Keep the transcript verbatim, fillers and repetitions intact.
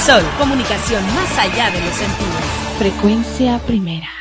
Sol, comunicación más allá de los sentidos. Frecuencia primera.